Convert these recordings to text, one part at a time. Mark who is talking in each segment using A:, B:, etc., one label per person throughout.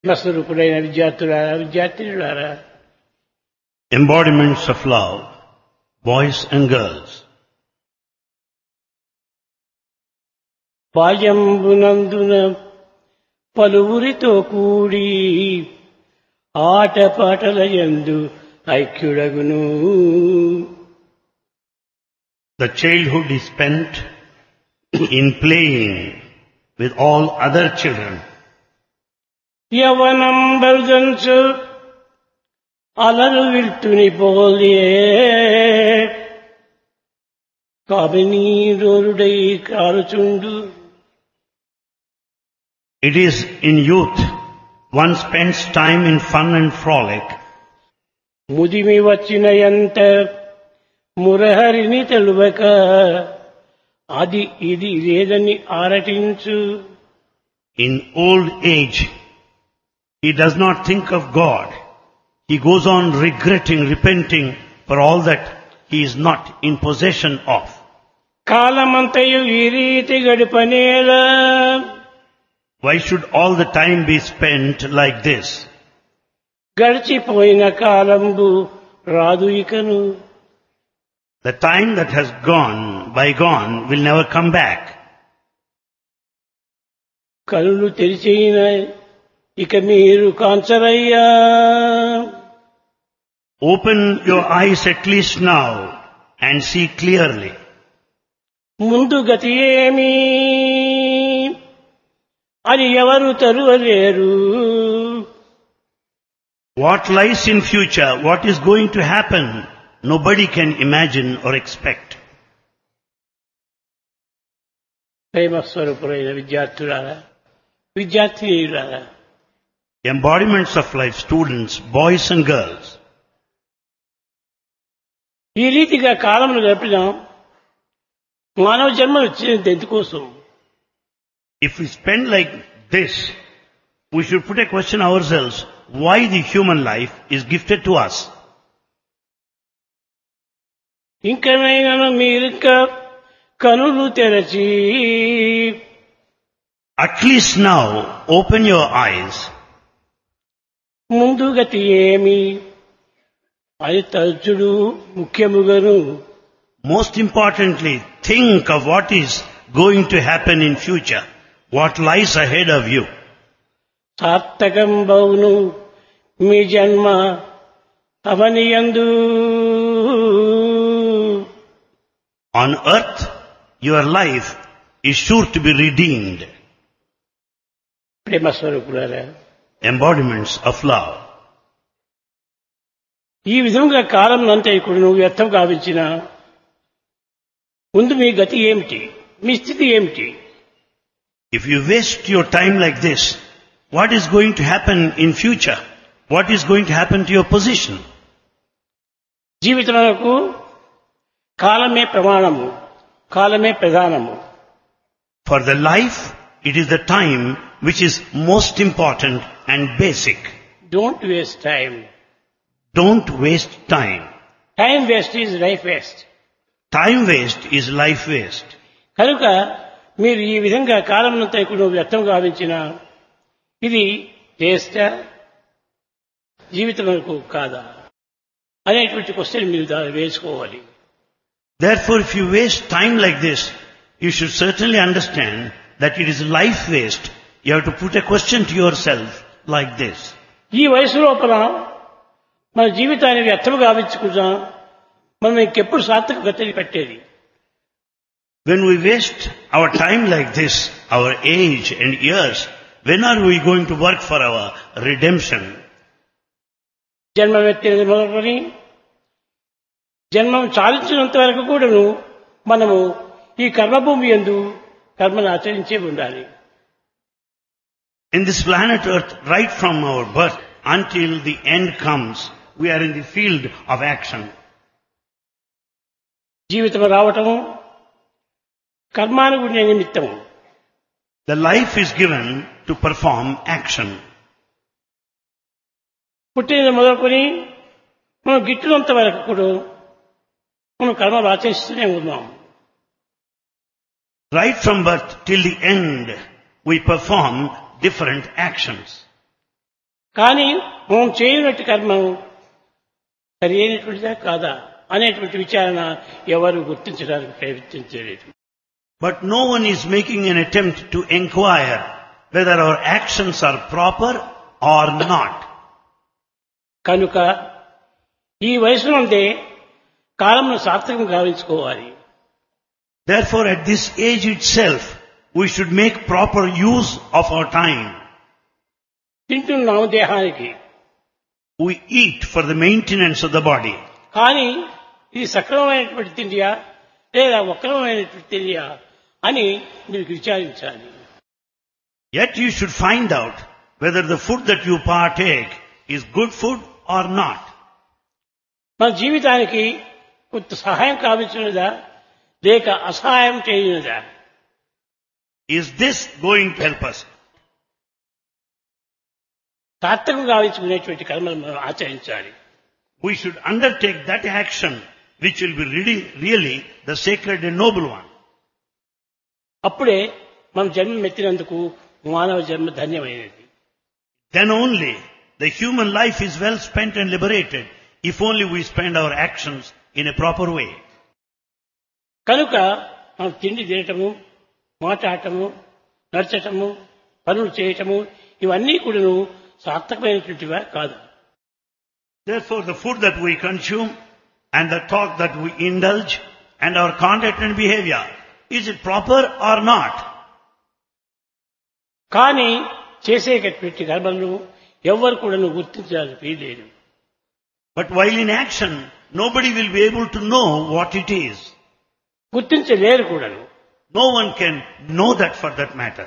A: స్వరూపుడైన విద్యార్థులారా విద్యార్థినులారా,
B: Embodiments of love, boys and girls.
A: బాల్యంబునందున పలువురితో కూడి ఆటపాటల యందు ఐక్యుడగును.
B: The childhood is spent in playing with all other children.
A: యవనం బర్జన్సు అలరు విల్తుని పోలే కామినీరోరుడై కారుచుండు.
B: It is in youth one spends time in fun and frolic.
A: ముదిమి వచ్చిన ఎంత మురహరిని తెలువక అది ఇది లేదని ఆరటించు.
B: In old age, he does not think of God. He goes on regretting, repenting for all that he is not in possession of.
A: కాలమంతయు ఈ రీతి గడిపనేలా
B: Why should all the time be spent like this?
A: గడిచిపోయిన కాలంబు రాదు ఇకను.
B: The time that has gone, bygone, will never come back.
A: కళ్ళు తెరిచిన ఇక మీరు కాంచరయ్యా.
B: Open your eyes at least now and see clearly.
A: ముందు గతి ఏమి అని ఎవరు తరువలేరు.
B: What lies in future, what is going to happen, nobody can imagine or expect.
A: ప్రేమస్వరూపులైన విద్యార్థులారా విద్యార్థినులారా,
B: Embodiments of life, students, boys and girls.
A: ఈ రీతిగా కాలమును గడిపినాం. మానవ జన్మ వచ్చినది ఎందుకోసం?
B: If we spend like this, we should put a question ourselves, why the human life is gifted to us?
A: ఇంకనైనా మీరింకా కనులు తెరచి
B: At least now, open your eyes.
A: ముందు గతి ఏమి అది తలుచుడు ముఖ్యముగను.
B: Most importantly, think of what is going to happen in future, what lies ahead of you.
A: సార్థకం బౌను మీ జన్మ అవనియందు.
B: On earth, your life is sure to be redeemed.
A: ప్రేమస్వరూపులారా,
B: Embodiments of love.
A: ఈ విధంగా కాలం అంతా ఇక్కడ నువ్వు వ్యర్థం గావించిన ముందు మీ గతి ఏమిటి, మీ స్థితి ఏమిటి?
B: If you waste your time like this, what is going to happen in future? What is going to happen to your position?
A: జీవితమునకు కాలమే ప్రమాణము, కాలమే ప్రధానము.
B: For the life, it is the time which is most important and basic.
A: Don't waste time.
B: Don't waste time.
A: Time waste is life waste.
B: Time waste is life waste.
A: కనుక మీరు ఈ విధంగా కాలమునంతా ఇక్కడ వ్యర్థం గావించిన ఇది వేస్టా జీవితమునకు కాదా అనేటువంటి క్వశ్చన్ మీరు వేసుకోవాలి.
B: Therefore, if you waste time like this, you should certainly understand that it is life waste. You have to put a question to yourself like this.
A: ఈ వయసు లోపల మన జీవితాన్ని వ్యర్థం గావించుకుంటా మనం ఇంకెప్పుడు సార్థక గతిని పెట్టేది?
B: When we waste our time like this, our age and years, when are we going to work for our redemption?
A: జన్మమెత్తినది మొదలుకొని జన్మం చాలించినంత వరకు కూడాను మనము ఈ కర్మభూమి యందు కర్మను ఆచరించే ఉండాలి.
B: In this planet Earth, right from our birth until the end comes, we are in the field of action.
A: జీవితం రావటము కర్మానుగుణ నిమిత్తము.
B: The life is given to perform action.
A: పుట్టిన మొదలుకొని మనం గిట్టునంత వరకు కూడా మనం కర్మలు ఆచరిస్తూనే ఉన్నాం.
B: Right from birth till the end, we perform different actions.
A: కానీ మనం చేయనట్టు కర్మం సరి అయినటువంటిదా కాదా అనేటువంటి విచారణ ఎవరు గుర్తించడానికి ప్రయత్నించలేదు.
B: But no one is making an attempt to inquire whether our actions are proper or not.
A: కనుక ఈ వయసు నుండే కాలంను సార్థకం గావించుకోవాలి.
B: Therefore, at this age itself, we should make proper use of our time.
A: తింటున్నాము దేహానికి,
B: We eat for the maintenance of the body.
A: కానీ ఇది సక్రమమైనటువంటి తిండియా లేదా వక్రమైనటువంటి తిండియా అని మీరు విచారించాలి.
B: Yet you should find out whether the food that you partake is good food or not.
A: మన జీవితానికి కొంత సహాయం కావించినదా లేక అసహాయం చేయనిదా?
B: Is this going to help us?
A: సార్థకం గావించుకునేటువంటి కర్మలు మనం ఆచరించాలి.
B: We should undertake that action which will be really the sacred and noble one.
A: అప్పుడే మనం జన్మ ఎత్తినందుకు మానవ జన్మ ధన్యమైనది.
B: Then only the human life is well spent and liberated if only we spend our actions in a proper way.
A: కనుక మనం తిండి తినటము, మాట్లాడటము, నడచటము, పనులు చేయటము ఇవన్నీ కూడాను సార్థకమైనటువంటివా కాదు.
B: Therefore, the food that we consume and the talk that we indulge and our conduct and behavior, is it proper or not?
A: కానీ చేసేటటువంటి కర్మలను ఎవ్వరు కూడాను గుర్తించడానికి వీల్లేదు.
B: But while in action, nobody will be able to know what it is.
A: గుర్తించలేరు కూడాను.
B: No one can know that for that matter.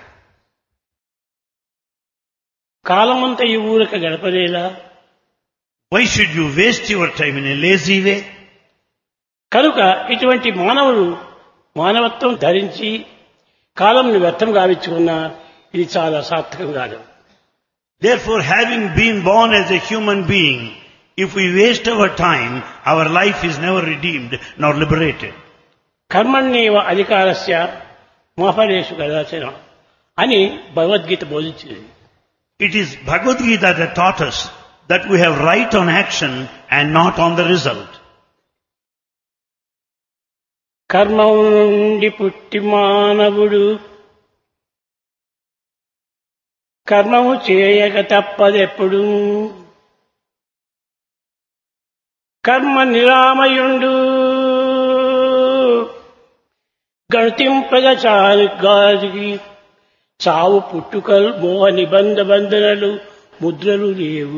A: కాలమంతా ఈ ఊరక గడపలేలా?
B: Why should you waste your time in a lazy way?
A: కనుక ఇటువంటి మానవులు మానవత్వం ధరించి కాలంను వ్యర్థం గావించుకున్నా ఇది చాలా సార్థకం కాదు.
B: Therefore, having been born as a human being, if we waste our time, our life is never redeemed nor liberated.
A: కర్మణ్యేవ అధికారస్య మా ఫలేషు కదాచన అని Bhagavad Gita బోధించింది.
B: It is Bhagavad Gita that taught us that we have right on action and not on the result.
A: కర్మం నుండి పుట్టి మానవుడు కర్మము చేయక తప్పదెప్పుడు, కర్మ నిరామయుండు గణతింపగ చారుగాదికి చావు పుట్టుకలు మోహ నిబంధ బంధనలు ముద్రలు లేవు.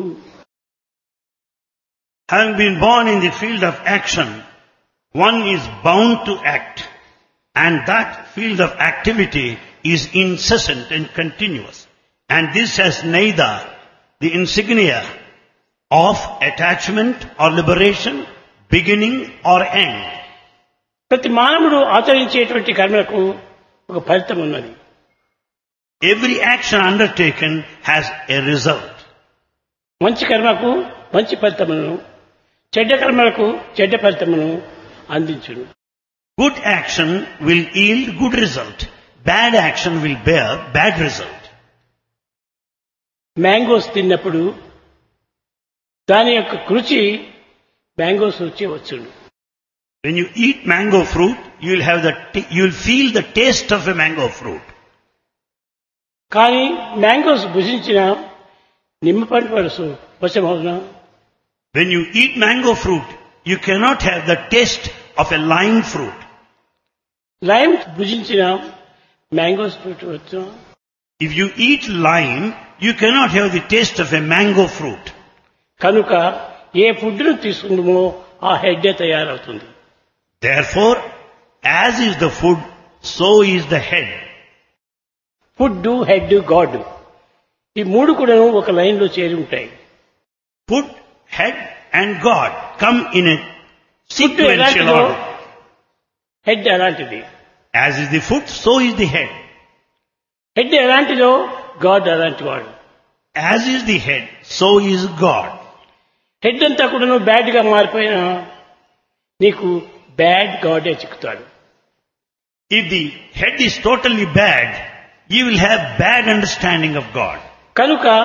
B: Having been born in the field of action, one is bound to act, and that field of activity is incessant and continuous. And this has neither the insignia of attachment or liberation, beginning or end.
A: ప్రతి మానవుడు ఆచరించేటువంటి కర్మలకు ఒక ఫలితం ఉన్నది.
B: Every action undertaken has a result.
A: మంచి కర్మకు మంచి ఫలితమును, చెడ్డ కర్మలకు చెడ్డ ఫలితమును అందించును.
B: Good action will yield good result. Bad action will bear bad result.
A: Mangoes తిన్నప్పుడు దాని యొక్క రుచి మ్యాంగోస్ రుచి వచ్చును.
B: When you eat mango fruit, you will feel the taste of a mango fruit.
A: కానీ మ్యాంగోస్ భుజించిన నిమ్మ పండు వరసు వశమవునా?
B: When you eat mango fruit, you cannot have the taste of a lime fruit.
A: Lime భుజించిన mangoes fruit వచ్చునా?
B: If you eat lime, you cannot have the taste of a mango fruit.
A: కనుక ఏ ఫుడ్ను తీసుకుంటామో ఆ హెడ్డే తయారవుతుంది.
B: Therefore, as is the food, so is the head.
A: Food, head, God ఈ మూడు కూడా ఒక line లో చేరి ఉంటాయి.
B: Food, head and God come in a
A: food
B: sequential
A: ఎలాంటిదో
B: order.
A: హెడ్ అలాంటిది.
B: As is the foot, so is the head.
A: Head ఎలాంటిదో గాడ్ అలాంటి వాడు.
B: As is the head, so is God.
A: Head అంతా కూడా బ్యాడ్ గా మారిపోయినా నీకు bad గాడే చిక్కుతాడు.
B: If the head is totally bad, you will have bad understanding of God.
A: కనుక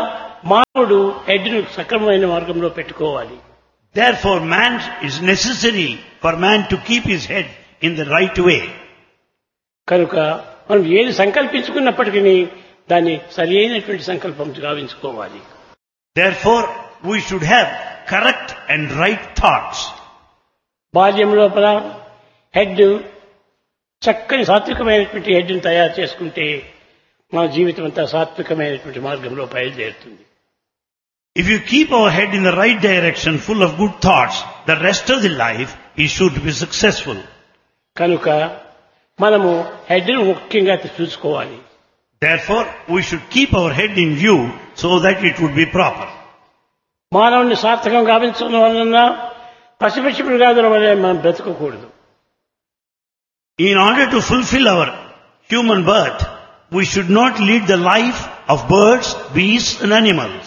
A: మానవుడు హెడ్ను సక్రమమైన మార్గంలో పెట్టుకోవాలి.
B: Therefore, man is necessary for man to keep his head in the right way.
A: కనుక మనం ఏది సంకల్పించుకున్నప్పటికీ దాన్ని సరి అయినటువంటి సంకల్పం గావించుకోవాలి.
B: Therefore, we should have correct and right thoughts.
A: బాల్యం లోపల హెడ్ చక్కని సాత్వికమైనటువంటి హెడ్ని తయారు చేసుకుంటే మన జీవితం అంతా సాత్వికమైనటువంటి మార్గంలో బయలుదేరుతుంది.
B: If you keep our head in the right direction, full of good thoughts, the rest of the life is sure to be successful.
A: కనుక మనము హెడ్ను ముఖ్యంగా చూసుకోవాలి.
B: Therefore, we should keep our head in view so that it would be proper.
A: మానవుని సార్థకం గావించడం వలన పసిపిచ్చి మృగాదుల వలె మనం బ్రతకకూడదు.
B: In order to fulfill our human birth, we should not lead the life of birds, beasts and animals.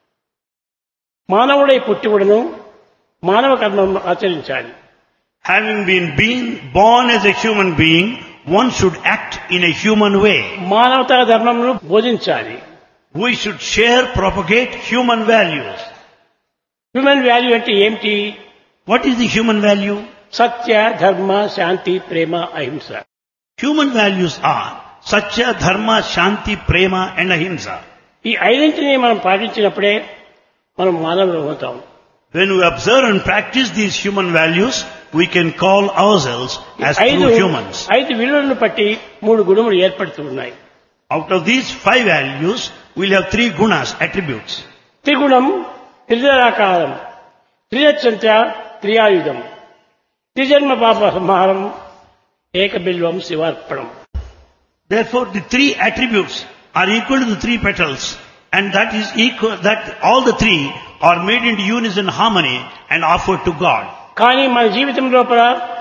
A: మానవుడై పుట్టివుడును మానవ కర్మం ఆచరించాలి.
B: Having been born as a human being, one should act in a human way.
A: మానవతా ధర్మమును బోధించాలి.
B: We should share, propagate human values.
A: Human value అంటే ఏమిటి?
B: What is the human value?
A: సత్య, ధర్మ, శాంతి, ప్రేమ, అహింస.
B: Human values are Satya, Dharma, Shanti, Prema and Ahimsa.
A: ఈ ఐదింటిని మనం పాటించినప్పుడే మనం మానవులు అవుతాం.
B: When we observe and practice these human values, we can call ourselves as true humans.
A: 5 విలువలను బట్టి 3 గుణములు ఏర్పడుతూ ఉన్నాయి.
B: Out of these 5 values, we'll have 3 gunas, attributes.
A: త్రిగుణం, త్రిదరాకారం, త్రిజచ్చంత్య, త్రియాయుధం, త్రిజన్మ పాప సంహారం, ఏకబిల్వం శివార్పణం.
B: Therefore, the 3 attributes are equal to the 3 petals, and that is equal, that all the 3 are made into unison harmony and offered to God.
A: కానీ మన జీవితం లోపల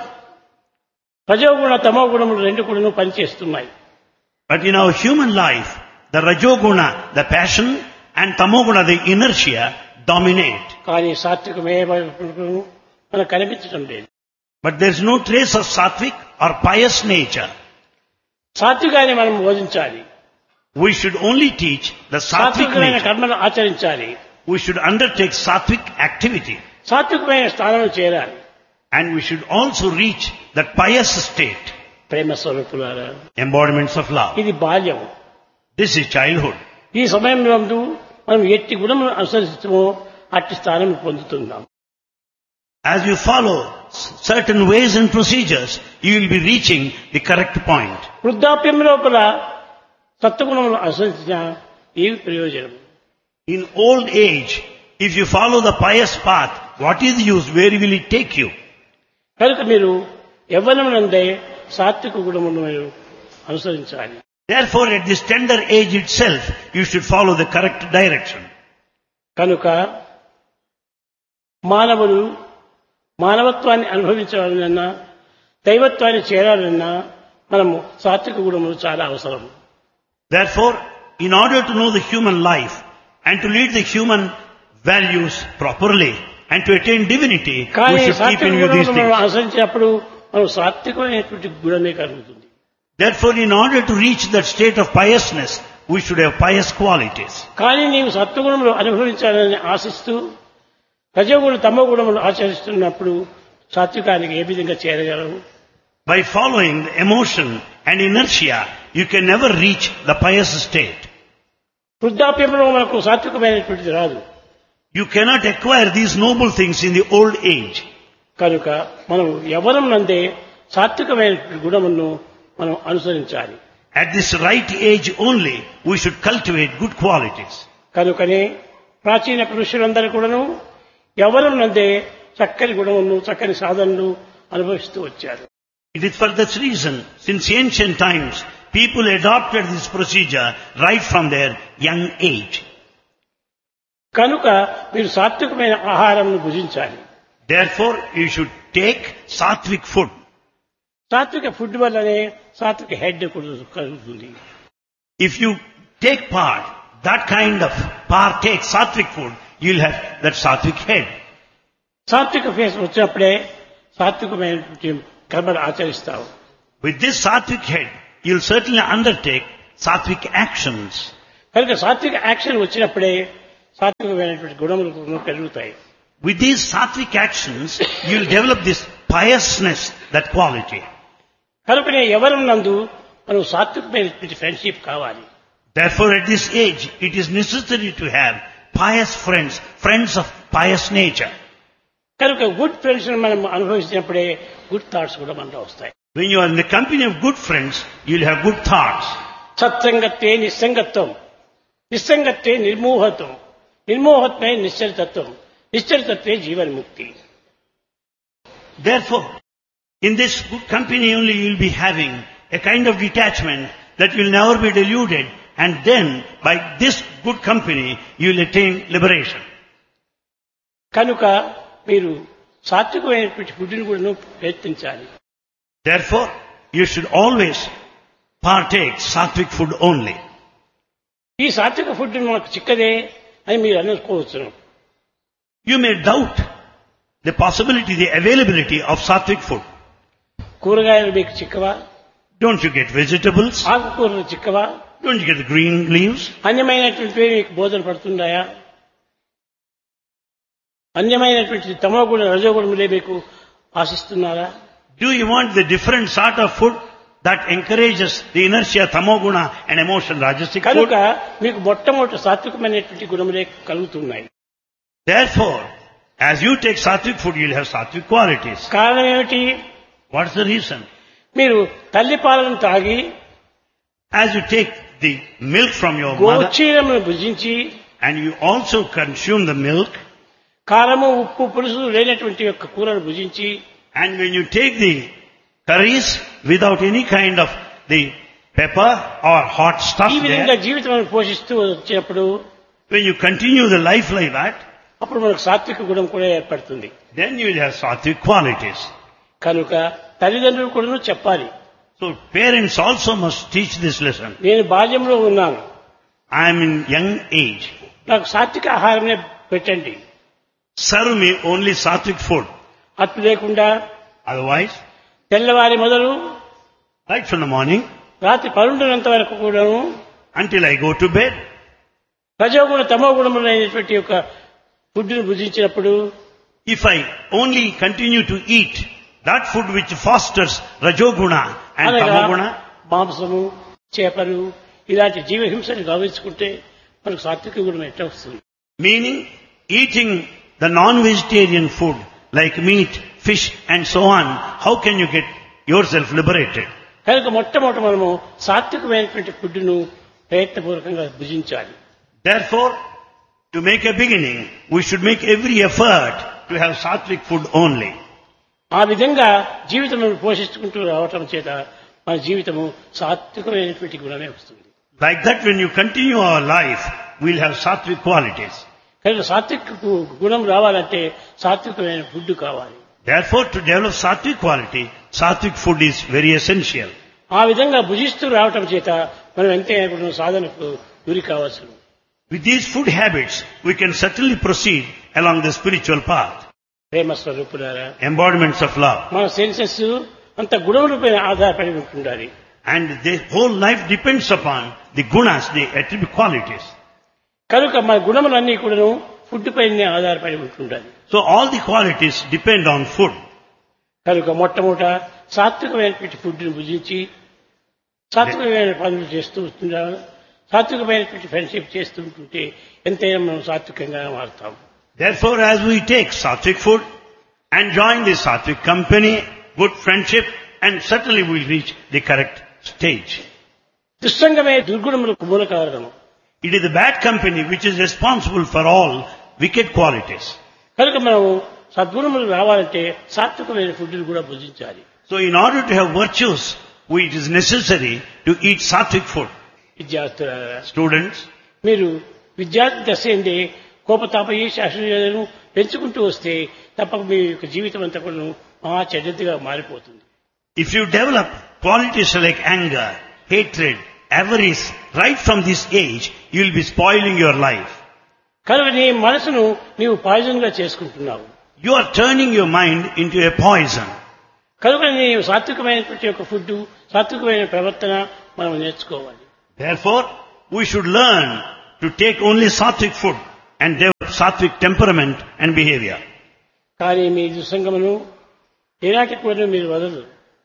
A: రజోగుణ తమో గుణములు 2 కూడా పనిచేస్తున్నాయి.
B: But in our human life, the rajoguna, the passion, and tamoguna, the inertia, dominate.
A: కానీ సాత్వికమే మనకు కనిపించడం లేదు.
B: But there is no trace of sattvic or pious nature.
A: సాత్వికాన్ని మనం బోధించాలి.
B: We should only teach the sattvic
A: సాత్వికమైన
B: nature.
A: కర్మను ఆచరించాలి.
B: We should undertake sattvic activity.
A: సాత్వికమైన స్థానంలో చేరాలి.
B: And we should also reach that pious state.
A: ప్రేమ స్వరూపులారా,
B: Embodiments of love.
A: ఇది బాల్యం.
B: This is childhood.
A: ఈ సమయంలో మనం ఎట్టి గుణమును అనుసరిస్తామో అట్టి స్థానం పొందుతున్నాం.
B: As you follow certain ways and procedures, you will be reaching the correct point.
A: వృద్ధాప్యం లోపల సత్వగుణములు అనుసరించిన ఏమి ప్రయోజనం?
B: In old age, if you follow the pious path, what is the use? Where will it take you?
A: కనుక మీరు యవ్వనమునందే సాత్విక గుణములను మీరు అనుసరించాలి.
B: Therefore, at this tender age itself, you should follow the correct direction.
A: కనుక మానవులు మానవత్వాన్ని అనుభవించాలన్నా దైవత్వాన్ని చేరాలన్నా మనము సాత్విక గుణములు చాలా అవసరం.
B: Therefore, in order to know the human life and to lead the human values properly and to attain divinity, we
A: కానీ
B: should keep
A: సాత్విక
B: in view these
A: గుణములను
B: things.
A: అనుసరించినప్పుడు మనం సాత్వికమైనటువంటి గుణమే కలుగుతుంది.
B: Therefore, in order to reach that state of piousness, we should have pious qualities.
A: కానీ నీవు సత్వగుణములు అనుభవించాలని ఆశిస్తూ రజోగుణ తమో గుణములు ఆచరిస్తున్నప్పుడు సాత్వికానికి ఏ విధంగా చేరగలవు?
B: By following the emotion and inertia, you can never reach the pious state.
A: వృద్ధాప్యంలో మనకు సాత్వికమైనటువంటిది రాదు.
B: You cannot acquire these noble things in the old age.
A: కనుక మనం యవ్వనం నందే సాత్వికమైన గుణములను మనం అనుసరించాలి.
B: At this right age only, we should cultivate good qualities.
A: కనుకనే ప్రాచీన పురుషులందరూ కూడాను యవ్వనం నందే చక్కని గుణములను చక్కని సాధనలు అనుభవిస్తూ వచ్చారు.
B: It is for this reason, since ancient times, people adopted this procedure right from their young age.
A: కనుక మీరు సాత్వికమైన ఆహారంను భుజించాలి.
B: Therefore, you should take sattvic food.
A: సాత్విక ఫుడ్ వల్లనే సాత్విక హెడ్ కలుగుతుంది.
B: If you take part, that kind of partake sattvic food, you'll have that sattvic head.
A: సాత్విక face వచ్చినప్పుడే సాత్వికమైన కర్మలు ఆచరిస్తావు.
B: With this sattvic head, you'll certainly undertake sattvic actions.
A: కనుక సాత్విక యాక్షన్ వచ్చినప్పుడే సాత్వికమైనటువంటి గుణములు పెరుగుతాయి.
B: With these sattvic actions, you will develop this piousness, that quality.
A: కనుకనే ఎవరి నందు మనం సాత్వికమైనటువంటి ఫ్రెండ్షిప్ కావాలి.
B: Therefore, at this age, it is necessary to have pious friends, friends of pious nature.
A: కనుక గుడ్ ఫ్రెండ్స్ మనం అనుభవించినప్పుడే గుడ్ థాట్స్ కూడా మనలో వస్తాయి.
B: When you are in the company of good friends, you will have good thoughts.
A: సత్సంగత్వే నిస్సంగత్వం, నిస్సంగత్వే నిర్మోహత్వం, నిర్మోహత్వే నిశ్చలతత్వం, నిశ్చలతత్వే జీవన్ముక్తి.
B: Therefore, in this good company only you will be having a kind of detachment that will never be deluded, and then by this good company you will attain liberation.
A: కనుక మీరు సాత్వికమైనటువంటి ఫుడ్ని కూడా ప్రయత్నించాలి.
B: Therefore, you should always partake sattvic food only.
A: ఈ సాత్విక food మాకు చిక్కదే అని మీరు అనుకోవచ్చు.
B: You may doubt the possibility, the availability of sattvic food.
A: కూరగాయలు మీకు చిక్కవా?
B: Don't you get vegetables?
A: ఆకుకూరలు చిక్కవా?
B: Don't you get the green leaves?
A: అన్యమైనటువంటి మీకు భోజన పడుతున్నాయా? అన్యమైనటువంటి తమోగుణ రజోగుణములే మీకు ఆశిస్తున్నారా?
B: Do you want the different sort of food that encourages the inertia, tamoguna and emotion, rajasic
A: కనుక
B: food?
A: మీకు మొట్టమొదటి సాత్వికమైనటువంటి గుణములే కలుగుతున్నాయి.
B: Therefore, as you take sattvic food, you'll have sattvic qualities.
A: కారణం ఏమిటి?
B: What's the reason?
A: మీరు తల్లి పాలను తాగి
B: As you take the milk from your mother
A: గోక్షీరమును భుజించి
B: and you also consume the milk,
A: కారము ఉప్పు పులుసు లేనటువంటి యొక్క కూరను భుజించి
B: and when you take the curries without any kind of the pepper or hot stuff
A: ఈ విధంగా
B: there,
A: జీవితం పోషిస్తూ వచ్చినప్పుడు
B: when you continue the life like that,
A: అప్పుడు మనకు సాత్విక గుణం కూడా ఏర్పడుతుంది.
B: then you will have sattvic qualities.
A: కనుక తల్లిదండ్రులు కూడా చెప్పాలి.
B: So parents also must teach this lesson.
A: నేను బాల్యంలో ఉన్నాను,
B: I am in young age.
A: నాకు సాత్విక ఆహారమే పెట్టండి.
B: Serve me only sattvic food.
A: అట్టు లేకుండా
B: Otherwise,
A: తెల్లవారి మొదలు
B: right from the morning
A: రాత్రి 12 వరకు కూడాను
B: until I go to bed,
A: రజోగుణ తమో గుణములైనటువంటి యొక్క ఫుడ్ను భుజించినప్పుడు
B: if I only continue to eat that food which fosters rajoguna and
A: అనగా
B: tamoguna,
A: మాంసము చేపలు ఇలాంటి జీవహింసను గమనించుకుంటే మనకు సాత్విక గుణం ఎట్లా వస్తుంది?
B: meaning eating the non-vegetarian food like meat, fish and so on, how can you get yourself liberated?
A: కనుక మొట్టమొదట మనము సాత్వికమైనటువంటి ఫుడ్ను ప్రయత్నపూర్వకంగా భుజించాలి.
B: Therefore, to make a beginning, we should make every effort to have sattvic food only.
A: ఆ విధంగా జీవితమును పోషించుకుంటూ రావటం చేత మన జీవితము సాత్వికమైనటువంటి గుణమే వస్తుంది.
B: Like that, when you continue our life, we'll have sattvic qualities.
A: కనుక సాత్విక గుణం రావాలంటే సాత్వికమైన ఫుడ్ కావాలి.
B: Therefore, to develop sattvic quality, sattvic food is very essential.
A: ఆ విధంగా భుజిస్తూ రావటం చేత మనం ఎంతైనా సాధనకు గురి కావచ్చు.
B: With these food habits, we can certainly proceed along the spiritual path.
A: ప్రేమ స్వరూపులారా,
B: Embodiments of love.
A: మన సెన్సెస్ అంత గుణములపై ఆధారపడి ఉంటుండాలి.
B: And the whole life depends upon the gunas, the attribute qualities.
A: కనుక మన గుణములన్నీ కూడాను ఫుడ్ పైనే ఆధారపడి ఉంటుండాలి.
B: So all the qualities depend on food.
A: కనుక మొట్టమొదట సాత్వికమైనటువంటి ఫుడ్ని భుజించి సాత్వికమైన పనులు చేస్తూ ఉంటున్నాము. సాత్వికమైనటువంటి ఫ్రెండ్షిప్ చేస్తూ ఉంటుంటే ఎంతైనా మనం సాత్వికంగా మారుతాం.
B: Therefore, as we take sattvic food and join the sattvic company, good friendship, and certainly we will reach the correct stage.
A: దుస్సంగమే దుర్గుణములకు మూల కారణం.
B: It is the bad company which is responsible for all wicked qualities.
A: కనుక మనం సద్గుణములు రావాలంటే సాత్వికమైన ఫుడ్ని కూడా భుజించాలి.
B: So in order to have virtues, it is necessary to eat sattvic food.
A: విద్యార్థులారా,
B: Students,
A: మీరు విద్యార్థి దశ ఎందే కోపతాపయి శాస్త్రీయతను పెంచుకుంటూ వస్తే తప్పక మీ యొక్క జీవితం అంతా కూడా మహా చెడ్డదిగా మారిపోతుంది.
B: if you develop qualities like anger, hatred, avarice right from this age, you will be spoiling your life.
A: కనుక నీ మనసును నీవు పాయిజన్ గా చేసుకుంటున్నావు.
B: You are turning your mind into a poison.
A: కనుక నీవు సాత్వికమైనటువంటి యొక్క ఫుడ్, సాత్వికమైన ప్రవర్తన మనం నేర్చుకోవాలి.
B: Therefore, we should learn to take only sattvic food and develop sattvic temperament and behavior.
A: కానీ మీ దుస్సంగమును ఏనాటికి కూడా మీరు వదలరు.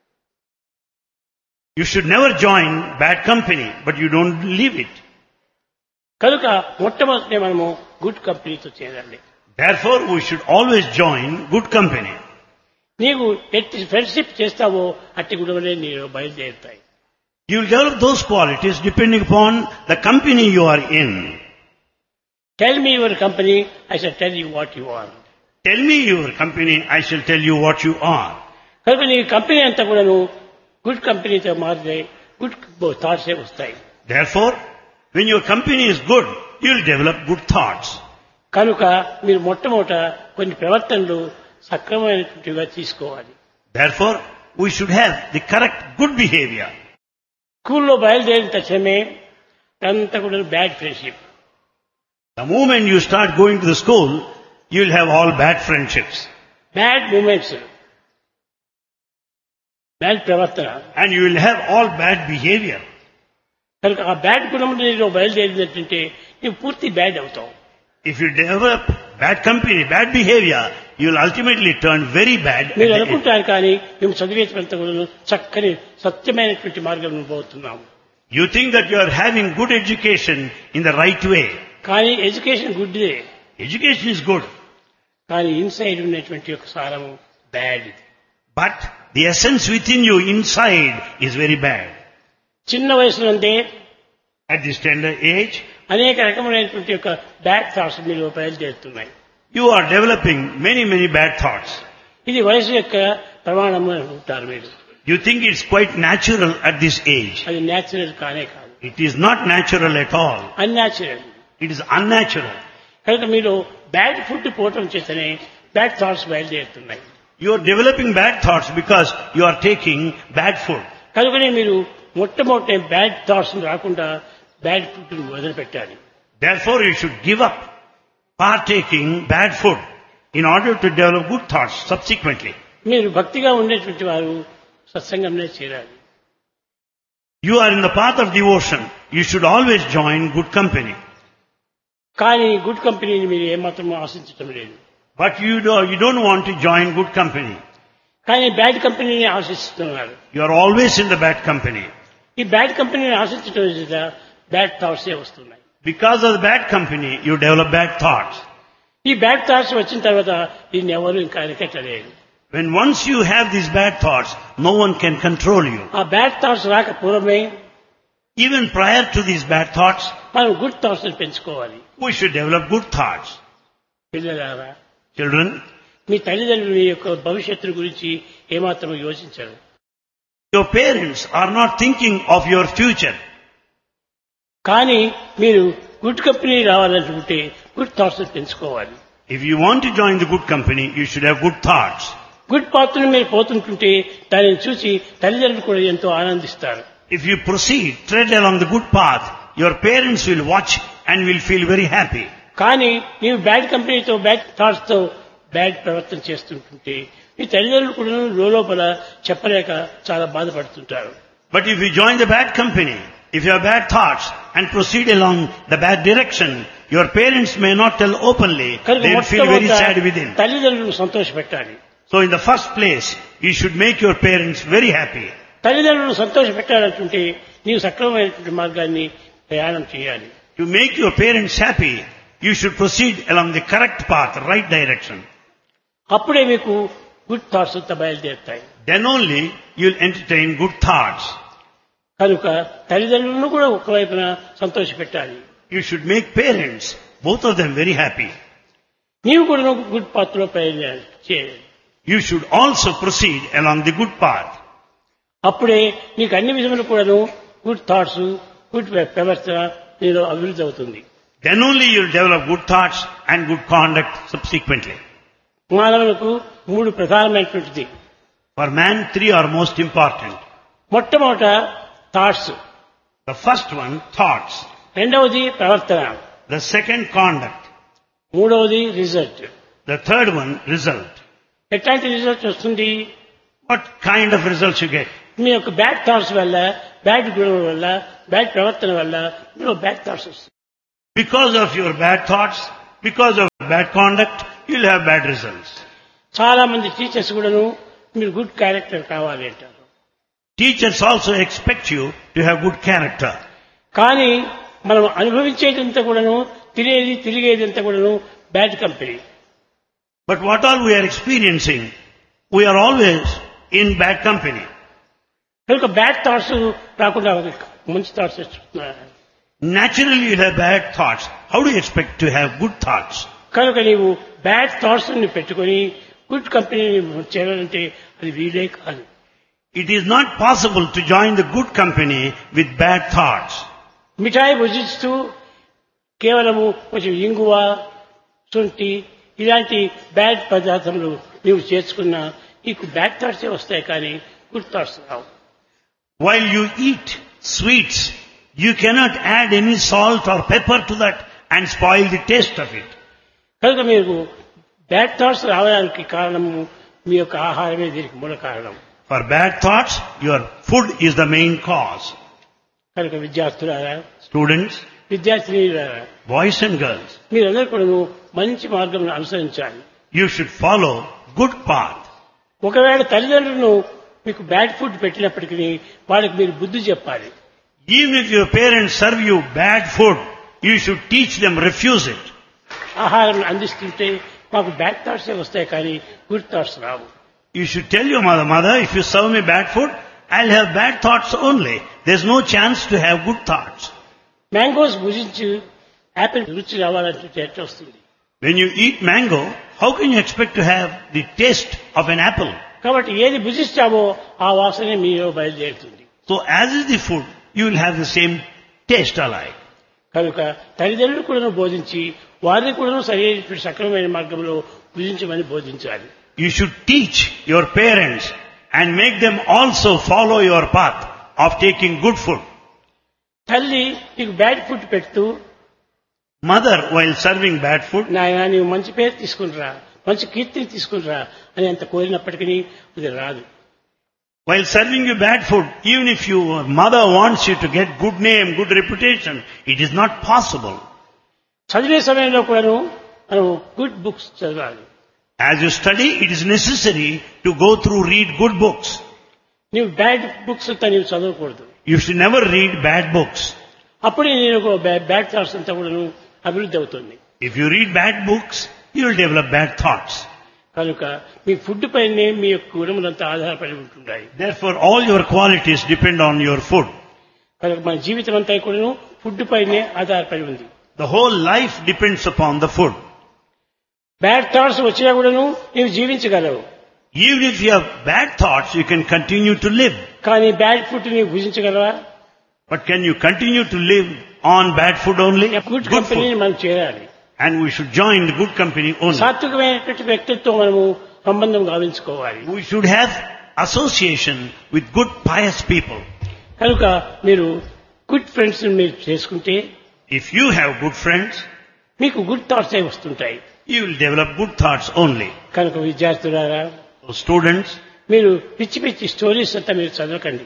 B: You should never join bad company, but you don't leave it.
A: కనుక మొట్టమొదటి మనము గుడ్ కంపెనీతో చేరాలి.
B: Therefore, we should always join good company.
A: నీవు ఎట్టి ఫ్రెండ్షిప్ చేస్తావో అట్టి గుణములే నీరు బయలుదేరుతాయి.
B: You will develop those qualities depending upon the company you are in.
A: Tell me your company, I shall tell you what you are.
B: Tell me your company, I shall tell you what you are.
A: కనుక నీ company అంతా కూడాను good కంపెనీతో మారితే good థాట్సే వస్తాయి.
B: Therefore, when your company is good, you will develop good thoughts.
A: కనుక మీరు మొట్టమొదట కొన్ని ప్రవర్తనలు సక్రమమైనటువంటివిగా తీసుకోవాలి.
B: Therefore, we should have the correct good behavior.
A: స్కూల్లో బయలుదేరిన తక్షణమే అంతా కూడా bad friendship.
B: The moment you start going to the school, you will have all bad friendships.
A: Bad moments, bad ప్రవర్తన.
B: And you will have all bad behavior.
A: కనుక ఆ bad గుణం నీలో బయలుదేరినట్టుంటే నువ్వు పూర్తి బ్యాడ్ అవుతావు.
B: If you develop bad company, bad behavior, you will ultimately turn very bad.
A: మీరు అనుకుంటారు కానీ మేము చదివేటువంటి కూడా చక్కని సత్యమైనటువంటి మార్గం పోతున్నాము.
B: You think that you are having good education in the right way.
A: కానీ ఎడ్యుకేషన్ గుడ్దే.
B: Education is good.
A: కానీ ఇన్సైడ్ ఉన్నటువంటి యొక్క సారము bad.
B: But the essence within you inside is very bad.
A: చిన్న వయసులోనే
B: At this tender age,
A: అనేక రకములైనటువంటి యొక్క బ్యాడ్ థాట్స్ మీరు బయలుదేరుతున్నాయి.
B: you are developing many bad thoughts.
A: ఇది వయసు యొక్క ప్రమాణము అనుకుంటారు మీరు.
B: You think it's quite natural at this age.
A: అది న్యాచురల్ కానే కాదు.
B: It is not natural at all.
A: Unnatural.
B: It is unnatural.
A: కనుక మీరు బ్యాడ్ ఫుడ్ పోవటం చేతనే bad thoughts బయలుదేరుతున్నాయి.
B: You are developing bad thoughts because you are taking bad food.
A: కనుకనే మీరు మొట్టమొదటి బ్యాడ్ థాట్స్ రాకుండా బ్యాడ్ ఫుడ్ వదిలిపెట్టాలి.
B: Therefore, you should give up partaking bad food in order to develop good thoughts subsequently.
A: మీరు భక్తిగా ఉండేటువంటి వారు సత్సంగంలో చేరాలి.
B: You are in the path of devotion. You should always join good company.
A: కానీ good కంపెనీని మీరు ఏమాత్రం ఆశించటం లేదు.
B: But you don't want to join good company.
A: కానీ బ్యాడ్ కంపెనీని ఆశిస్తున్నారు.
B: You are always in the bad company.
A: ఈ బ్యాడ్ కంపెనీని ఆశించడం చేత బ్యాడ్ థాట్స్ వస్తున్నాయి.
B: Because of the bad company, you develop bad thoughts.
A: ఈ బ్యాడ్ థాట్స్ వచ్చిన తర్వాత దీన్ని ఎవరు ఇంకా అరికట్టలేరు.
B: When once you have these bad thoughts, no one can control you.
A: ఆ బ్యాడ్ థాట్స్ రాక పూర్వమే
B: Even prior to these bad thoughts,
A: మనం గుడ్ థాట్స్ పెంచుకోవాలి.
B: we should develop good thoughts.
A: పిల్లలారా,
B: Children,
A: మీ తల్లిదండ్రులు మీ యొక్క భవిష్యత్తు గురించి ఏమాత్రం యోచించరు.
B: your parents are not thinking of your future.
A: కానీ మీరు గుడ్ కంపెనీ రావాలనుకుంటే గుడ్ థాట్స్ పెంచుకోవాలి.
B: If you want to join the good company, you should have good thoughts.
A: Good పాత్రను మీరు పోతుంటుంటే దానిని చూసి తల్లిదండ్రులు కూడా ఎంతో ఆనందిస్తారు.
B: If you proceed, tread along the good path, your parents will watch and will feel very happy.
A: కానీ నీవు బ్యాడ్ కంపెనీతో బ్యాడ్ థాట్స్ తో బ్యాడ్ ప్రవర్తన చేస్తుంటుంటే మీ తల్లిదండ్రులు కూడా లోపల చెప్పలేక చాలా బాధపడుతుంటారు.
B: But if you join the bad company, if you have bad thoughts and proceed along the bad direction, your parents may not tell openly, they will feel very sad within.
A: తల్లిదండ్రులను సంతోషపెట్టాలి.
B: So in the first place, you should make your parents very happy.
A: తల్లిదండ్రులను సంతోషపెట్టాలంటుంటే నీవు సక్రమమైనటువంటి మార్గాన్ని ప్రయాణం చేయాలి.
B: To make your parents happy, you should proceed along the correct path, right direction.
A: అప్పుడే మీకు good thoughts అంతా బయలుదేరుతాయి.
B: Then only you will entertain good thoughts.
A: కనుక తల్లిదండ్రులను కూడా ఒకవైపున సంతోషపెట్టాలి.
B: You should make parents, both of them, very happy.
A: నీవు కూడా good path లో ప్రయాణం చేయాలి.
B: You should also proceed along the good path.
A: అప్పుడే నీకు అన్ని విధములు కూడాను గుడ్ థాట్స్, గుడ్ ప్రవర్తన నీలో అభివృద్ధి అవుతుంది.
B: Then only you will develop good thoughts and good conduct subsequently.
A: మానవులకు మూడు ప్రధానమైనటువంటిది.
B: For man, three are most important.
A: మొట్టమొదట thoughts,
B: The first one, thoughts.
A: రెండవది ప్రవర్తన,
B: The second, conduct.
A: మూడవది result.
B: The third one, result.
A: ఎట్లాంటి రిజల్ట్ వస్తుంది?
B: What kind of results you get?
A: మీ యొక్క బ్యాడ్ థాట్స్ వల్ల, బ్యాడ్ గుణం వల్ల, బ్యాడ్ ప్రవర్తన వల్ల మీలో బ్యాడ్ థాట్స్ వస్తాయి.
B: Because of your bad thoughts, Because of bad conduct, you'll have bad results.
A: చాలా మంది టీచర్స్ కూడాను మీరు గుడ్ క్యారెక్టర్ కావాలి అంటారు.
B: Teachers also expect you to have good character.
A: కానీ మనం అనుభవించేదంతా కూడాను తిరిగేదంతా కూడాను bad company.
B: But what all we are experiencing, we are always in bad company.
A: కనుక బ్యాడ్ థాట్స్ రాకుండా మంచి థాట్స్ వస్తున్నాయి.
B: Naturally you'll have bad thoughts. How do you expect to have good thoughts?
A: కనుక నీవు బ్యాడ్ థాట్స్ ని పెట్టుకొని good కంపెనీని చేరాలంటే అది వీలే కాదు.
B: It is not possible to join the good company with bad thoughts.
A: మిఠాయి భుజిస్తూ కేవలము కొంచెం ఇంగువ, శుంఠి ఇలాంటి బ్యాడ్ పదార్థములు నీవు చేర్చుకున్నా నీకు బ్యాడ్ థాట్సే వస్తాయి కానీ good thoughts Rao.
B: While you eat sweets, you cannot add any salt or pepper to that and spoil the taste of it.
A: కనుక మీకు బ్యాడ్ థాట్స్ రావడానికి కారణము మీ యొక్క ఆహారమే దీనికి మూల కారణం.
B: For bad thoughts, your food is the main cause.
A: కనుక విద్యార్థులారా,
B: Students,
A: విద్యార్థినీలారా,
B: boys and girls,
A: మీరందరూ కూడా మంచి మార్గం అనుసరించాలి.
B: you should follow good path.
A: ఒకవేళ తల్లిదండ్రులను మీకు బ్యాడ్ ఫుడ్ పెట్టినప్పటికీ వాళ్ళకి మీరు బుద్ధి చెప్పాలి.
B: Even if your parents serve you bad food, you should teach them, refuse it.
A: ఆహారం అందిస్తుంటే మాకు బ్యాడ్ థాట్సే వస్తాయి కానీ good thoughts Rao.
B: You should tell your mother, if you serve me bad food, I'll have bad thoughts only. There's no chance to have good thoughts.
A: Mangoes భుజించి Apple రుచి రావాలంటే ఎట్లా వస్తుంది?
B: When you eat mango, how can you expect to have the taste of an apple?
A: కాబట్టి ఏది భుజిస్తావో ఆ వాసనే మీలో బయలుదేరుతుంది.
B: So as is the food, you will have the same taste alike.
A: కనుక తల్లిదండ్రులు కూడా బోధించి వారిని కూడా సరైనటువంటి సక్రమమైన మార్గంలో భుజించమని బోధించాలి.
B: You should teach your parents and make them also follow your path of taking good food.
A: తల్లి నీకు బ్యాడ్ ఫుడ్ పెడుతూ,
B: Mother, while serving bad food,
A: నాయనా నీవు మంచి పేరు తీసుకునిరా, మంచి కీర్తిని తీసుకునిరా అని అంత కోరినప్పటికీ అది రాదు.
B: while serving you bad food, even if your mother wants you to get good name, good reputation, it is not possible.
A: చదివే సమయంలో కూడాను మనం గుడ్ బుక్స్ చదవాలి.
B: As you study, it is necessary to go through, read good books.
A: నీవు bad books అంతా నీవు చదవకూడదు.
B: You should never read bad books.
A: అప్పుడే నేను బ్యాడ్ థాట్స్ అంతా కూడాను అభివృద్ధి అవుతుంది.
B: If you read bad books, you will develop bad thoughts.
A: కనుక మీ ఫుడ్ పైనే మీ యొక్క గుణములంతా ఆధారపడి ఉంటున్నాయి.
B: Therefore, all your qualities depend on your food.
A: కనుక మన జీవితం అంతా కూడాను ఫుడ్ పైనే ఆధారపడి ఉంది.
B: The whole life depends upon the food.
A: Bad thoughts వచ్చినా కూడాను నీవు జీవించగలవు.
B: Even if you have bad thoughts, you can continue to live.
A: కానీ బ్యాడ్ ఫుడ్ నీవు భుజించగలవా?
B: But can you continue to live on bad food only?
A: Good
B: Good
A: కంపెనీని
B: food.
A: మనం చేయాలి.
B: And we should join the good company only.
A: సాత్వికమైనటువంటి వ్యక్తిత్వం మనము సంబంధం గావించుకోవాలి.
B: We should have association with good pious people.
A: కనుక మీరు good friends మీరు చేసుకుంటే
B: If you have good friends,
A: మీకు గుడ్ థాట్స్ వస్తుంటాయి.
B: you will develop good thoughts only.
A: కనుక విద్యార్థులారా,
B: So students,
A: మీరు పిచ్చి పిచ్చి స్టోరీస్ అంతా మీరు చదవకండి.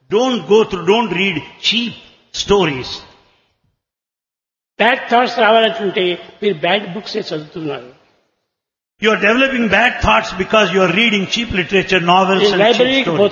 B: don't read cheap stories.
A: Bad thoughts రావాలంటుంటే మీరు బ్యాడ్ బుక్స్ చదువుతున్నారు.
B: You are developing bad thoughts because you are reading cheap literature, novels
A: నేను
B: and cheap
A: లైబ్రరీకి
B: stories.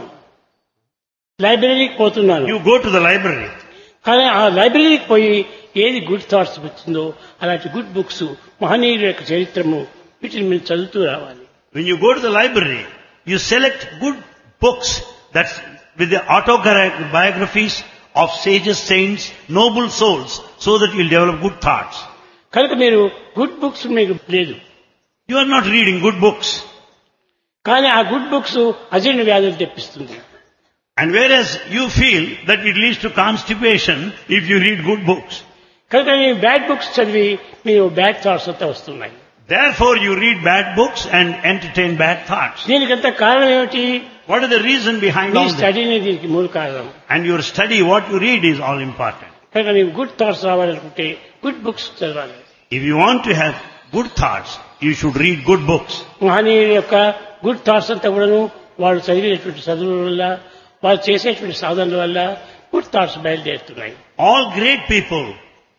A: పోతున్నాను.
B: You go to the library.
A: కానీ ఆ లైబ్రరీకి పోయి ఏది గుడ్ థాట్స్ వచ్చిందో అలాంటి గుడ్ బుక్స్, మహనీయుల యొక్క చరిత్రము వీటిని మీరు చదువుతూ రావాలి.
B: When you go to the library, you select good books that's with the autobiographies of sages, saints, noble souls, so that you'll develop good thoughts.
A: కనుక మీరు గుడ్ బుక్స్ మీకు లేదు.
B: You are not reading good books.
A: కానీ ఆ good books అజీర్ణ వ్యాధులు తెప్పిస్తుంది.
B: And whereas you feel that it leads to constipation if you read good books.
A: కనుక మీరు బ్యాడ్ బుక్స్ చదివి మీరు బ్యాడ్ థాట్స్ అంతా వస్తున్నాయి.
B: Therefore you read bad books and entertain bad thoughts.
A: దీనికంతా కారణం ఏమిటి?
B: What is the reason behind
A: me
B: all this?
A: స్టడీనే దీనికి మూల కారణం.
B: And your study, what you read is all important.
A: కనుక నీవు గుడ్ థాట్స్ రావాలనుకుంటే గుడ్ బుక్స్ చదవాలి.
B: If you want to have good thoughts, you should read good books.
A: మహనీయుల యొక్క good thoughts అంతా కూడాను వాళ్ళు చదివినటువంటి చదువుల వల్ల, వాళ్ళు చేసేటువంటి సాధనల వల్ల good thoughts బయలుదేరుతున్నాయి.
B: All great people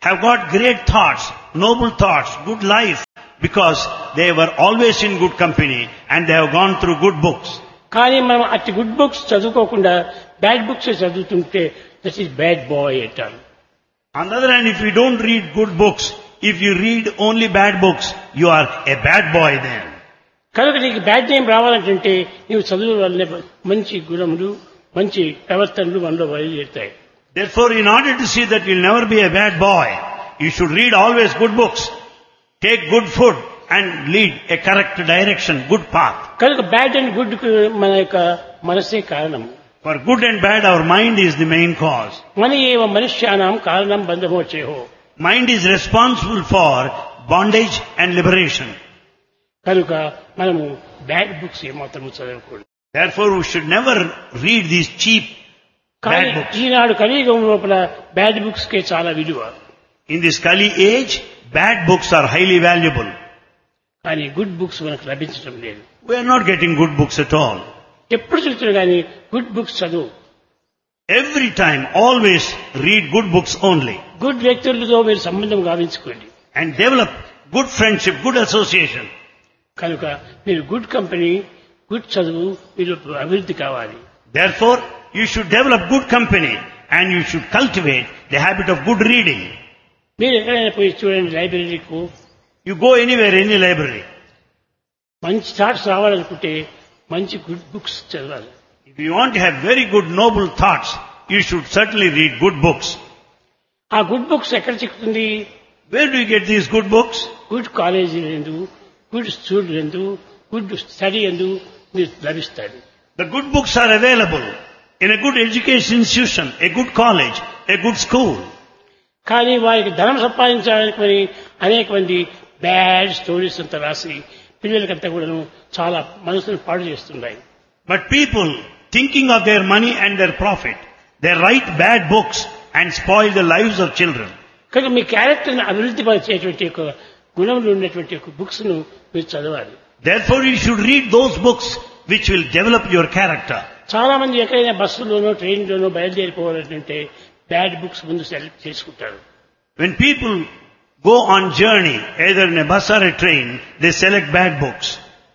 B: have got great thoughts, noble thoughts, good life, because they were always in good company and they have gone through good books.
A: కానీ మనం అట్టి గుడ్ బుక్స్ చదువుకోకుండా బ్యాడ్ బుక్స్ చదువుతుంటే that is bad boy అంటారు.
B: On the other hand, if you don't read good books, if you read only bad books, you are a bad boy then.
A: కనుక నీకు bad name రావాలంటే నీవు చదువు వల్లనే మంచి గుణములు మంచి ప్రవర్తనలు మనలో బయలుదేరుతాయి.
B: Therefore, in order to see that you'll never be a bad boy, you should read always good books, take good food and lead a correct direction, good path.
A: కనుక బ్యాడ్ అండ్ గుడ్ కు మన యొక్క మనసే కారణం.
B: For good and bad, our mind is the main cause.
A: మన ఏవ మనుష్యానాం కారణం బంధమోచేహో.
B: Mind is responsible for bondage and liberation.
A: కనుక మనము బ్యాడ్ బుక్స్ ఏమాత్రము చదవకూడదు.
B: Therefore, we should never read these cheap
A: కానీ
B: bad books.
A: ఈనాడు కలియుగం లోపల బ్యాడ్ బుక్స్ కే చాలా విలువ.
B: In this Kali age, bad books are highly valuable.
A: కానీ గుడ్ బుక్స్ మనకు లభించడం లేదు.
B: We are not getting good books at all.
A: ఎప్పుడు చూస్తున్నా కానీ గుడ్ బుక్స్ చదువు.
B: Every time, always read good books only.
A: Good వ్యక్తులతో మీరు సంబంధం గావించుకోండి.
B: And develop good friendship, good association.
A: కనుక మీరు గుడ్ కంపెనీ గుడ్ చదువు మీరు అభివృద్ధి కావాలి.
B: Therefore, you should develop good company and you should cultivate the habit of good reading.
A: మీరు ఎక్కడైనా పోయి చూడండి లైబ్రరీకు,
B: You go anywhere, any library.
A: మంచి థాట్స్ రావాలనుకుంటే మంచి గుడ్ బుక్స్ చదవాలి.
B: If you want to have very good noble thoughts, you should certainly read good books.
A: ఆ good books ఎక్కడ చిక్కుతుంది?
B: Where do you get these good books?
A: Good college ఎందు, good school ఎందు, good study ఎందు మీరు లభిస్తాయి.
B: The good books are available in a good education institution, a good college, a good school.
A: కానీ వారికి ధనం సంపాదించడానికి అనేక మంది బ్యాడ్ స్టోరీస్ అంతా రాసి పిల్లలకంతా కూడా చాలా మనసును పాడు చేస్తున్నాయి.
B: But people, thinking of their money and their profit, they write bad books and spoil the lives of children.
A: కనుక మీ క్యారెక్టర్ని అభివృద్ధి పరిచేటువంటి ఒక గుణంలో ఉన్నటువంటి ఒక బుక్స్ ను మీరు చదవాలి.
B: Therefore, you should read those books which will develop your character.
A: చాలా మంది ఎక్కడైనా బస్సులోనో ట్రైన్లోనో బయలుదేరిపోవాలంటే బ్యాడ్ బుక్స్ ముందు సెలెక్ట్ చేసుకుంటారు.
B: When people go on journey, either in a bus or a train, they select bad books.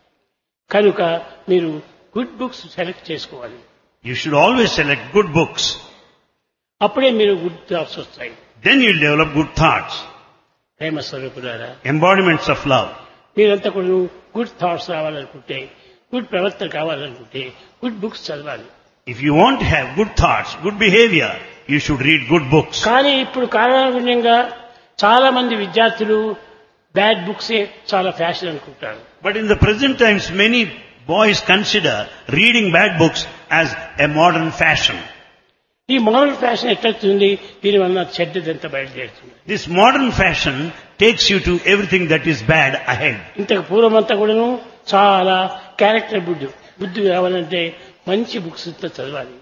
A: కనుక మీరు గుడ్ బుక్స్ సెలెక్ట్ చేసుకోవాలి.
B: You should always select good books.
A: అప్పుడే మీరు గుడ్ థాట్స్ వస్తాయి.
B: Then you'll develop good thoughts,
A: ప్రేమ స్వరూపులారా,
B: embodiments of love.
A: మీరంతా కూడా good thoughts రావాలనుకుంటే, గుడ్ ప్రవర్తన కావాలనుకుంటే గుడ్ బుక్స్ చదవాలి.
B: If you want to have good thoughts, good behavior, you should read good books.
A: కానీ ఇప్పుడు కాలానుగుణంగా చాలా మంది విద్యార్థులు బ్యాడ్ బుక్సే చాలా ఫ్యాషన్ అనుకుంటారు.
B: But in the present times, many boys consider reading bad books as a modern fashion.
A: ఈ model fashion ఎట్లవుతుంది? దీనివల్ల చెడ్డదంతా బయలుదేరుతుంది.
B: This modern fashion takes you to everything that is bad ahead.
A: ఇంతకు పూర్వమంతా కూడాను చాలా క్యారెక్టర్ బుద్ధి కావాలంటే మంచి బుక్స్ చదవాలి.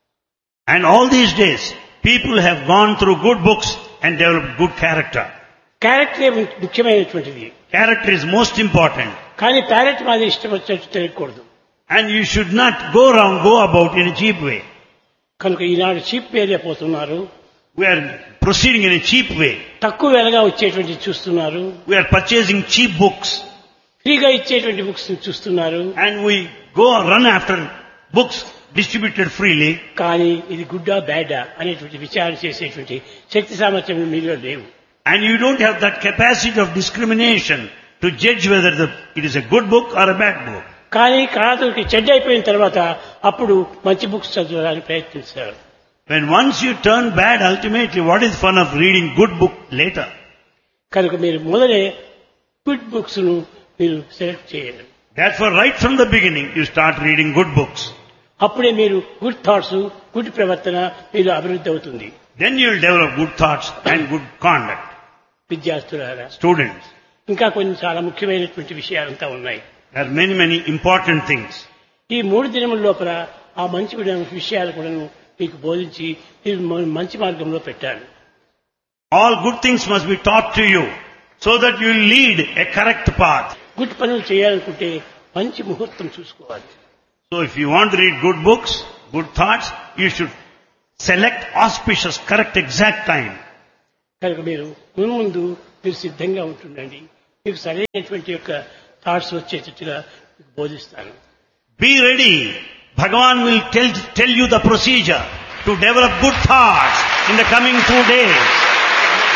B: And all these days, people have gone through good books and developed good character.
A: క్యారెక్టరే ముఖ్యమైనటువంటిది.
B: Character is most important.
A: కానీ parrot మాది ఇష్టం వచ్చినట్టు తిరగకూడదు.
B: And you should not go about in a cheap way.
A: కనుక ఈనాడు చీప్ ఏరియా పోతున్నారు.
B: We are proceeding in a cheap way.
A: తక్కువ వెలగా వచ్చేటువంటి చూస్తున్నారు.
B: We are purchasing cheap books.
A: ఫ్రీగా ఇచ్చేటువంటి బుక్స్ చూస్తున్నారు.
B: And we run after books distributed freely.
A: కానీ ఇది గుడ్డా బ్యాడా అనేటువంటి విచారణ చేసేటువంటి శక్తి సామర్థ్యం మీలో లేవు.
B: And you don't have that capacity of discrimination to judge whether it is a good book or a bad book.
A: కానీ కాదుకి చెడ్డ అయిపోయిన తర్వాత అప్పుడు మంచి బుక్స్ చదవడానికి ప్రయత్నిస్తారు.
B: When once you turn bad, ultimately what is fun of reading good book later?
A: కనుక మీరు మొదలే గుడ్ బుక్స్ ను మీరు సెలెక్ట్ చేయాలి.
B: Therefore, right from the beginning, you start reading good books.
A: అప్పుడే మీరు గుడ్ థాట్స్, గుడ్ ప్రవర్తన మీరు అభివృద్ధి అవుతుంది.
B: Then you will develop good thoughts and good conduct.
A: విద్యార్థులారా,
B: Students,
A: ఇంకా కొన్ని చాలా ముఖ్యమైనటువంటి విషయాలంతా ఉన్నాయి.
B: there are many important things.
A: ఈ 3 దినముల లోపల ఆ మంచి విషయాలు కూడా మీకు బోధించి మీరు మంచి మార్గంలో పెట్టాలి.
B: All good things must be taught to you so that you will lead a correct path.
A: Good పనులు చేయాలనుకుంటే మంచి ముహూర్తం చూసుకోవాలి.
B: So if you want to read good books, good thoughts, you should select auspicious, correct, exact time.
A: కనుక మీరు ముందు మీరు సిద్ధంగా ఉంటుండండి. మీకు సరైనటువంటి యొక్క థాట్స్ వచ్చేటట్టుగా మీకు బోధిస్తాను.
B: Be ready. Bhagavan will tell you the procedure to develop good thoughts in the coming 2 days.